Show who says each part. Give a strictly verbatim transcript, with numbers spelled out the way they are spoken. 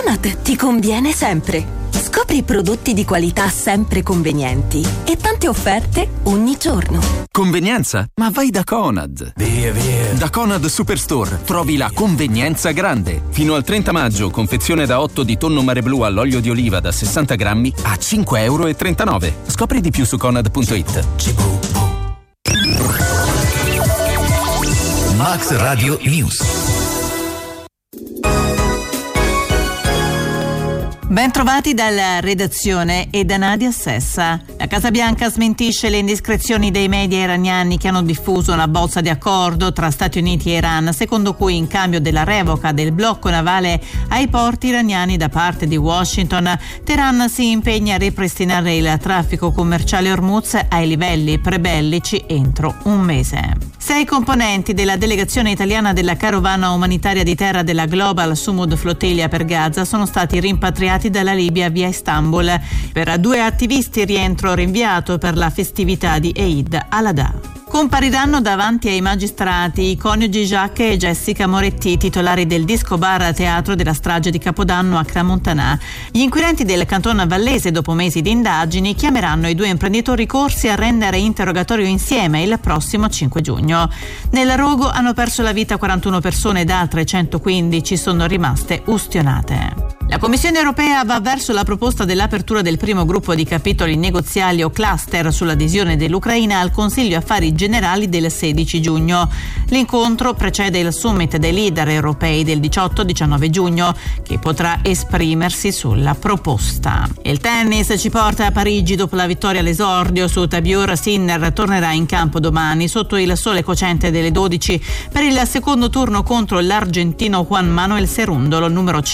Speaker 1: Conad ti conviene sempre. Scopri prodotti di qualità sempre convenienti e tante offerte ogni giorno.
Speaker 2: Convenienza? Ma vai da Conad.
Speaker 3: Via, via.
Speaker 2: Da Conad Superstore trovi la convenienza grande. Fino al trenta maggio, confezione da otto di tonno mare blu all'olio di oliva da sessanta grammi a cinque e trentanove euro. Scopri di più su conad punto it.
Speaker 3: Max Radio News.
Speaker 4: Ben trovati dalla redazione e da Nadia Sessa. La Casa Bianca smentisce le indiscrezioni dei media iraniani che hanno diffuso una bozza di accordo tra Stati Uniti e Iran, secondo cui in cambio della revoca del blocco navale ai porti iraniani da parte di Washington, Teheran si impegna a ripristinare il traffico commerciale Hormuz ai livelli prebellici entro un mese. Sei componenti della delegazione italiana della carovana umanitaria di terra della Global Sumud Flotilla per Gaza sono stati rimpatriati dalla Libia via Istanbul. Per due attivisti rientro rinviato per la festività di Eid al-Adha. Compariranno davanti ai magistrati i coniugi Jacques e Jessica Moretti, titolari del disco bar teatro della strage di Capodanno a Crans-Montana. Gli inquirenti del canton vallese, dopo mesi di indagini, chiameranno i due imprenditori corsi a rendere interrogatorio insieme il prossimo cinque giugno. Nel rogo hanno perso la vita quarantuno persone ed altre centoquindici sono rimaste ustionate. La Commissione europea va verso la proposta dell'apertura del primo gruppo di capitoli negoziali o cluster sull'adesione dell'Ucraina al Consiglio Affari Generali del sedici giugno. L'incontro precede il summit dei leader europei del diciotto diciannove giugno, che potrà esprimersi sulla proposta. Il tennis ci porta a Parigi dopo la vittoria all'esordio su Tabor. Sinner tornerà in campo domani sotto il sole cocente delle dodici per il secondo turno contro l'argentino Juan Manuel Cerúndolo, numero